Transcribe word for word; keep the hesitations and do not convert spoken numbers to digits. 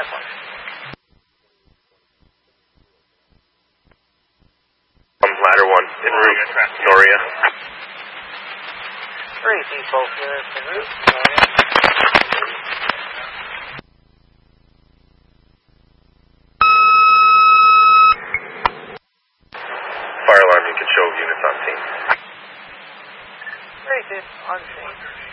ten one. Um, ladder one, en route, Noria. three, Depot units en route, Noria. Fire alarm, you can show units on scene. three, two, on scene.